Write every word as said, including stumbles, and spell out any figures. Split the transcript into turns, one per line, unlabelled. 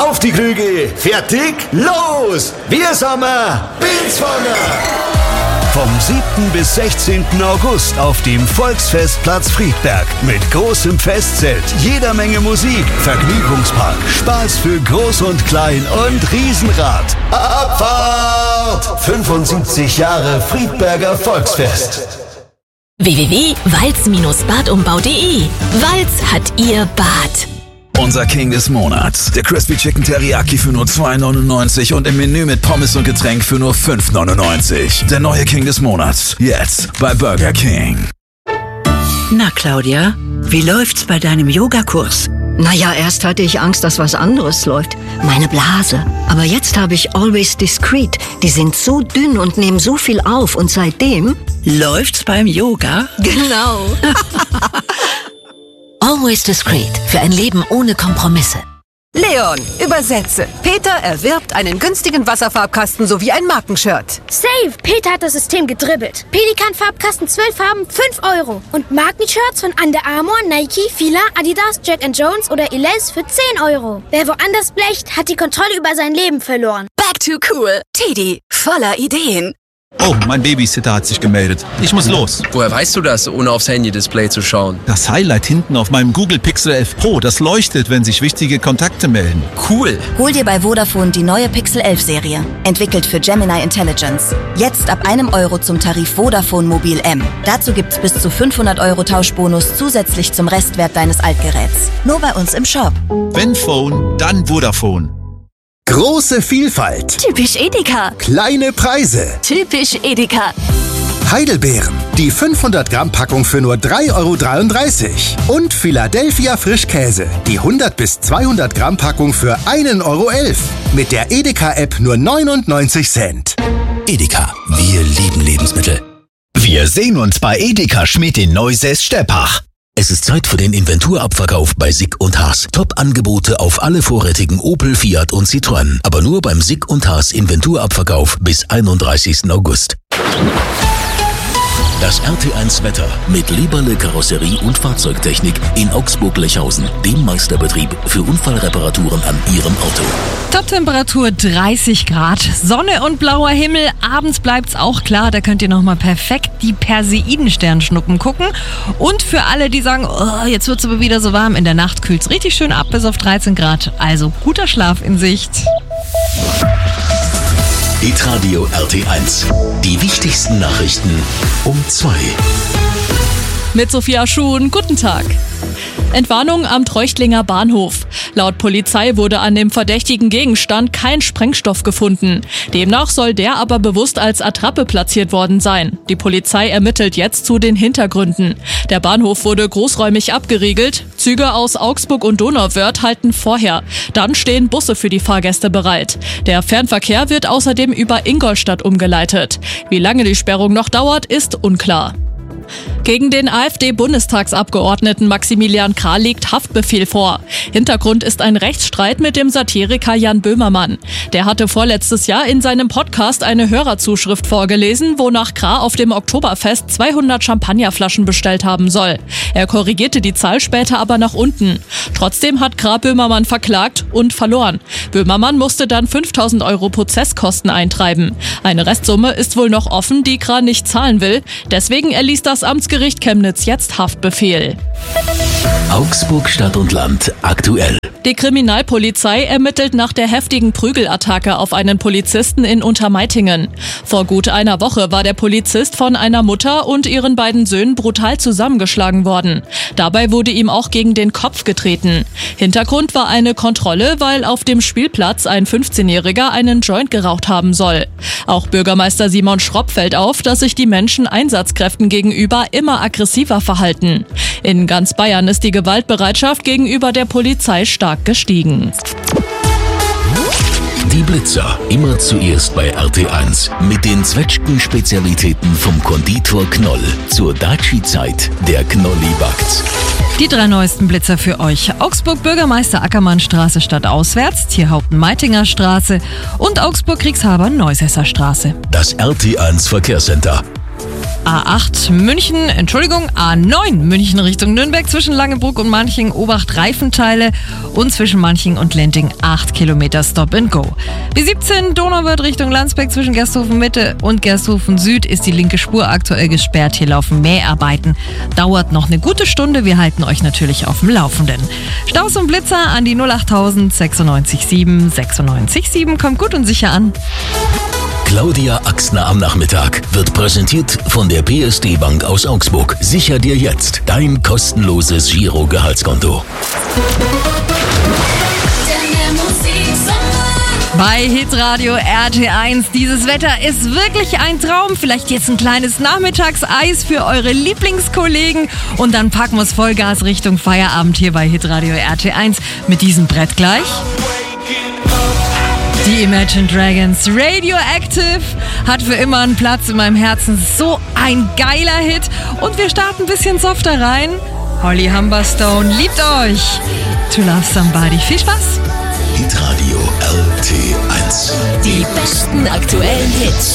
Auf die Krüge, fertig, los! Wir Sommer, Bin's vorne! Vom siebten bis sechzehnten August auf dem Volksfestplatz Friedberg mit großem Festzelt, jeder Menge Musik, Vergnügungspark, Spaß für Groß und Klein und Riesenrad. Abfahrt! fünfundsiebzig Jahre Friedberger Volksfest.
w w w punkt walz bad umbau punkt de. Walz hat ihr Bad.
Unser King des Monats. Der Crispy Chicken Teriyaki für nur zwei neunundneunzig und im Menü mit Pommes und Getränk für nur fünf neunundneunzig. Der neue King des Monats. Jetzt bei Burger King.
Na, Claudia, wie läuft's bei deinem Yogakurs?
Naja, erst hatte ich Angst, dass was anderes läuft. Meine Blase. Aber jetzt habe ich Always Discreet. Die sind so dünn und nehmen so viel auf. Und seitdem...
Läuft's beim Yoga?
Genau.
Always Discreet. Für ein Leben ohne Kompromisse.
Leon, übersetze. Peter erwirbt einen günstigen Wasserfarbkasten sowie ein Markenshirt.
Save! Peter hat das System gedribbelt. Pelikan-Farbkasten zwölf Farben, fünf Euro. Und Markenshirts von Under Armour, Nike, Fila, Adidas, Jack and Jones oder Elize für zehn Euro. Wer woanders blecht, hat die Kontrolle über sein Leben verloren.
Back to cool. Teddy, voller Ideen.
Oh, mein Babysitter hat sich gemeldet. Ich muss los.
Woher weißt du das, ohne aufs Handy-Display zu schauen?
Das Highlight hinten auf meinem Google Pixel elf Pro, das leuchtet, wenn sich wichtige Kontakte melden.
Cool.
Hol dir bei Vodafone die neue Pixel elf Serie. Entwickelt für Gemini Intelligence. Jetzt ab einem Euro zum Tarif Vodafone Mobil M. Dazu gibt's bis zu fünfhundert Euro Tauschbonus zusätzlich zum Restwert deines Altgeräts. Nur bei uns im Shop.
Wenn Phone, dann Vodafone.
Große Vielfalt.
Typisch Edeka.
Kleine Preise.
Typisch Edeka.
Heidelbeeren. Die fünfhundert Gramm Packung für nur drei Euro dreiunddreißig. Und Philadelphia Frischkäse. Die hundert bis zweihundert Gramm Packung für ein Euro elf. Mit der Edeka-App nur neunundneunzig Cent.
Edeka. Wir lieben Lebensmittel. Wir sehen uns bei Edeka Schmidt in Neusäß-Steppach. Es ist Zeit für den Inventurabverkauf bei Sick und Haas. Top-Angebote auf alle vorrätigen Opel, Fiat und Citroën. Aber nur beim Sick und Haas Inventurabverkauf bis einunddreißigsten August. Das R T eins Wetter mit Lieberle Karosserie und Fahrzeugtechnik in Augsburg-Lechhausen, dem Meisterbetrieb für Unfallreparaturen an Ihrem Auto.
Toptemperatur dreißig Grad, Sonne und blauer Himmel. Abends bleibt's auch klar, da könnt ihr nochmal perfekt die Perseidensternschnuppen gucken. Und für alle, die sagen, oh, jetzt wird's aber wieder so warm, in der Nacht kühlt's richtig schön ab bis auf dreizehn Grad. Also guter Schlaf in Sicht.
Hitradio R T eins. Die wichtigsten Nachrichten um zwei.
Mit Sophia Schuhn, guten Tag. Entwarnung am Treuchtlinger Bahnhof. Laut Polizei wurde an dem verdächtigen Gegenstand kein Sprengstoff gefunden. Demnach soll der aber bewusst als Attrappe platziert worden sein. Die Polizei ermittelt jetzt zu den Hintergründen. Der Bahnhof wurde großräumig abgeriegelt. Züge aus Augsburg und Donauwörth halten vorher. Dann stehen Busse für die Fahrgäste bereit. Der Fernverkehr wird außerdem über Ingolstadt umgeleitet. Wie lange die Sperrung noch dauert, ist unklar. Gegen den AfD-Bundestagsabgeordneten Maximilian Krah liegt Haftbefehl vor. Hintergrund ist ein Rechtsstreit mit dem Satiriker Jan Böhmermann. Der hatte vorletztes Jahr in seinem Podcast eine Hörerzuschrift vorgelesen, wonach Krah auf dem Oktoberfest zweihundert Champagnerflaschen bestellt haben soll. Er korrigierte die Zahl später aber nach unten. Trotzdem hat Krah Böhmermann verklagt und verloren. Böhmermann musste dann fünftausend Euro Prozesskosten eintreiben. Eine Restsumme ist wohl noch offen, die Krah nicht zahlen will. Deswegen erließ das Amtsgericht Chemnitz jetzt Haftbefehl.
Augsburg Stadt und Land aktuell.
Die Kriminalpolizei ermittelt nach der heftigen Prügelattacke auf einen Polizisten in Untermeitingen. Vor gut einer Woche war der Polizist von einer Mutter und ihren beiden Söhnen brutal zusammengeschlagen worden. Dabei wurde ihm auch gegen den Kopf getreten. Hintergrund war eine Kontrolle, weil auf dem Spielplatz ein fünfzehnjähriger einen Joint geraucht haben soll. Auch Bürgermeister Simon Schropp fällt auf, dass sich die Menschen Einsatzkräften gegenüber immer aggressiver verhalten. In ganz Bayern ist die Gewaltbereitschaft gegenüber der Polizei stark gestiegen.
Die Blitzer, immer zuerst bei R T eins. Mit den Zwetschgen-Spezialitäten vom Konditor Knoll. Zur Daci-Zeit, der Knolli backt.
Die drei neuesten Blitzer für euch. Augsburg Bürgermeister Ackermannstraße stadtauswärts, Tierhaupten Meitinger Straße und Augsburg Kriegshaber Neusässer Straße.
Das R T eins Verkehrscenter.
A acht München, Entschuldigung, A neun München Richtung Nürnberg zwischen Langebruck und Manching, Obacht Reifenteile und zwischen Manching und Lenting acht Kilometer Stop and Go. B siebzehn Donauwörth Richtung Landsberg zwischen Gersthofen Mitte und Gersthofen Süd ist die linke Spur aktuell gesperrt. Hier laufen Mäharbeiten. Dauert noch eine gute Stunde. Wir halten euch natürlich auf dem Laufenden. Staus und Blitzer an die null achttausend sechsundneunzig sieben sechsundneunzig sieben. Kommt gut und sicher an.
Claudia Axtner am Nachmittag wird präsentiert von der P S D Bank aus Augsburg. Sicher dir jetzt dein kostenloses Giro-Gehaltskonto.
Bei Hitradio R T eins. Dieses Wetter ist wirklich ein Traum. Vielleicht jetzt ein kleines Nachmittagseis für eure Lieblingskollegen. Und dann packen wir es Vollgas Richtung Feierabend hier bei Hitradio R T eins mit diesem Brett gleich. Die Imagine Dragons. Radioactive hat für immer einen Platz in meinem Herzen. So ein geiler Hit. Und wir starten ein bisschen softer rein. Holly Humberstone liebt euch. To Love Somebody. Viel Spaß.
Hitradio R T eins.
Die besten aktuellen Hits.